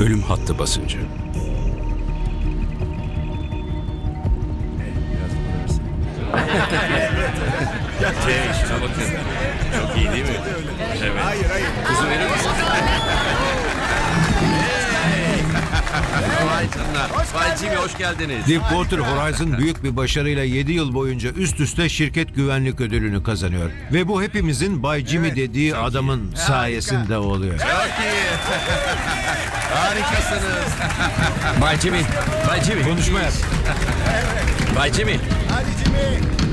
Ölüm hattı basıncı. İşte bakın. Çok iyi değil mi? Evet. Hayır. Kuzu verir misin? Vay canına. Vay Jimmy, hoş geldiniz. Deepwater Horizon büyük bir başarıyla 7 yıl boyunca üst üste şirket güvenlik ödülünü kazanıyor. Ve bu hepimizin Bay Jimmy dediği adamın sayesinde oluyor. Çok iyi. Harikasınız. Bay Jimmy. Bay Jimmy. Konuşma yap. Bay Jimmy. Hadi Jimmy.